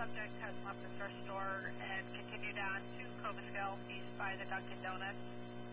subject has left the thrift store and continued on to Covensville, east by the Dunkin' Donuts.